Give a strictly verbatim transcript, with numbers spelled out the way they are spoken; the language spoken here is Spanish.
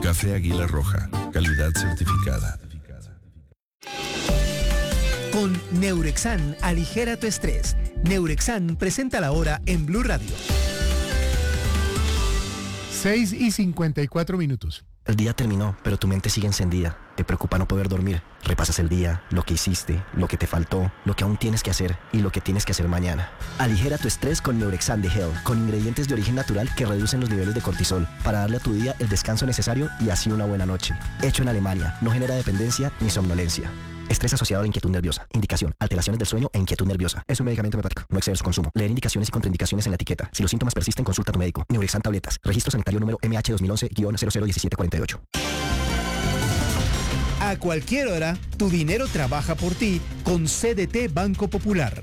Café Águila Roja, calidad certificada. Con Neurexan, aligera tu estrés. Neurexan presenta la hora en Blue Radio. seis y cincuenta y cuatro minutos. El día terminó, pero tu mente sigue encendida. Te preocupa no poder dormir. Repasas el día, lo que hiciste, lo que te faltó, lo que aún tienes que hacer y lo que tienes que hacer mañana. Aligera tu estrés con Neurexan de Hell, con ingredientes de origen natural que reducen los niveles de cortisol, para darle a tu día el descanso necesario y así una buena noche. Hecho en Alemania, no genera dependencia ni somnolencia. Estrés asociado a la inquietud nerviosa. Indicación: alteraciones del sueño e inquietud nerviosa. Es un medicamento homeopático. No exceder su consumo. Leer indicaciones y contraindicaciones en la etiqueta. Si los síntomas persisten, consulta a tu médico. Neurexan tabletas. Registro sanitario número M H dos mil once guion cero cero uno siete cuatro ocho. A cualquier hora, tu dinero trabaja por ti con C D T Banco Popular.